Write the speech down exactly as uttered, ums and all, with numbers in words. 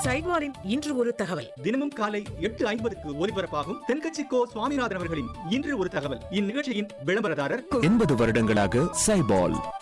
சைட்வாரின் இன்று ஒரு தகவல். தினமும் காலை எட்டு ஐம்பதுக்கு ஒலிபரப்பாகும் தென்கட்சி கோ சுவாமிநாதன் அவர்களின் இன்று ஒரு தகவல். இந்நிகழ்ச்சியின் விளம்பரதாரர் எண்பது வருடங்களாக சைபால்.